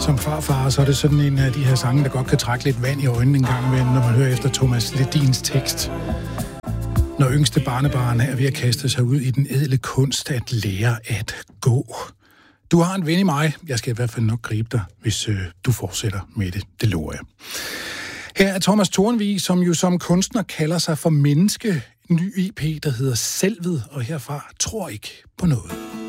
Som farfar, så er det sådan en af de her sange, der godt kan trække lidt vand i øjnene en gang imellem, når man hører efter Thomas Ledins tekst. Når yngste barnebarn er ved at kaste sig ud i den ædle kunst at lære at gå. Du har en ven i mig. Jeg skal i hvert fald nok gribe dig, hvis du fortsætter med det. Det lover jeg. Her er Thomas Thornvig, som jo som kunstner kalder sig for menneske. En ny EP, der hedder Selvet, og herfra tror ikke på noget.